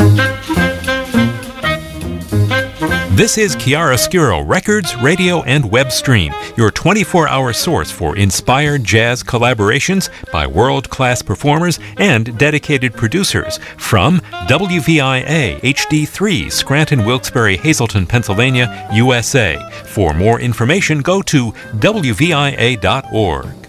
This is Chiaroscuro Records, Radio, and Web Stream, your 24-hour source for inspired jazz collaborations by world-class performers and dedicated producers from WVIA HD3, Scranton, Wilkes-Barre, Hazleton, Pennsylvania, USA. For more information, go to WVIA.org.